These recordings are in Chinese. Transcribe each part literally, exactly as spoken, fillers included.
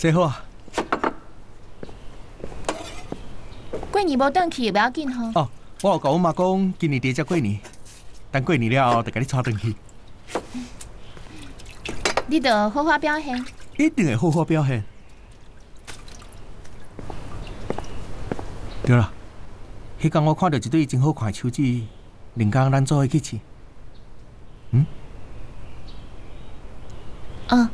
洗好啊。 过年无转去，不要紧吼。 哦，我有甲阮妈讲，今年第一只过年，等过年了后，就甲你带转去。 你着好好表现。 一定会好好表现。对啦，迄天我看到一对真好看的手指，连讲咱做伙去试。嗯？ 嗯。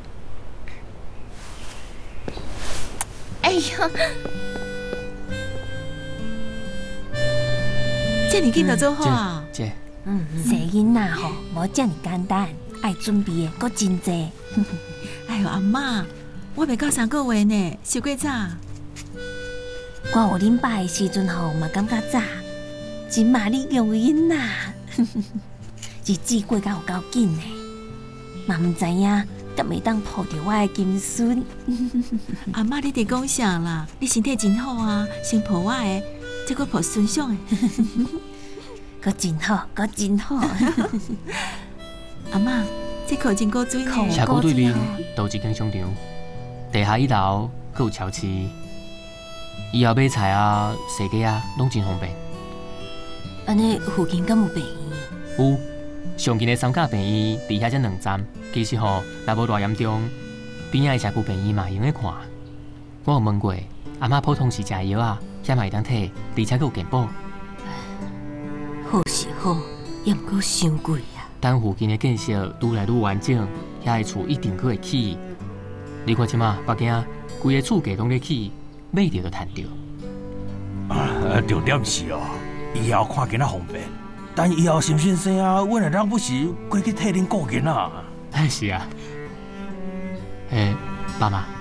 哎呀！ 这么紧就做好啊？ 姐， 嗯，生囡仔吼，无这么简单，爱准备的搁真济。 哎呦，阿嬷，我未到三个月呢，伤过早。 我有恁爸的时阵吼，嘛感觉早，真嘛你用囡仔，日子过甲有够紧的，嘛唔知影敢会当抱着我的金孙。 阿嬷，你伫讲啥啦？你身体真好啊，先抱我的，再搁抱孙尚的， 搁真好，搁真好。 阿嬷，这口真够水呢。 车库对面都有一间商场，地下一楼阁有超市，以后买菜啊、洗鸡啊，拢真方便。 安尼附近敢有病院？ 有，上近的三甲病院伫遐才两站。其实吼，若无偌严重，边仔的社区病院嘛会用得看。我有问过，阿嬷普通时食药啊，遐嘛会当摕，而且阁有健保。 好是好，也毋过伤贵啊。 等附近的建设愈来愈完整，遐的厝一定阁会起。你看即马北京规个厝价拢咧起，买着就赚着。 啊，重点是哦，以后看囡仔方便，但以后心心生啊，阮会当不时过去替恁顾囡仔。 哎是啊，诶，爸妈。